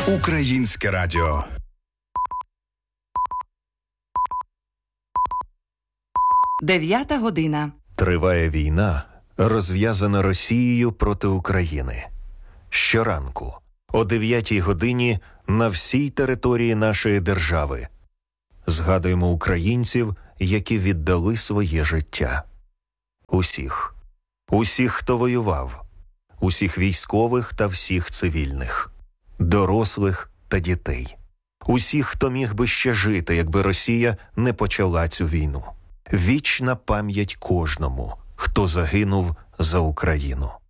Українське радіо. Дев'ята година. Триває війна, розв'язана Росією проти України. Щоранку, о 9-й годині, на всій території нашої держави згадуємо українців, які віддали своє життя. Усіх. Усіх, хто воював. Усіх військових та всіх цивільних. Дорослих та дітей. Усіх, хто міг би ще жити, якби Росія не почала цю війну. Вічна пам'ять кожному, хто загинув за Україну.